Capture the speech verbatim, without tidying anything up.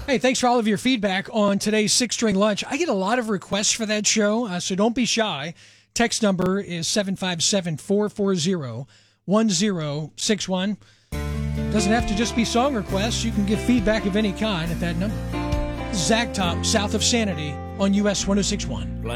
Hey, thanks for all of your feedback on today's Six String Lunch. I get a lot of requests for that show, uh, so don't be shy. Text number is seven five seven, four four zero, one zero six one. Doesn't have to just be song requests. You can give feedback of any kind at that number. Zach Top, south of Sanity on U S one oh six point one.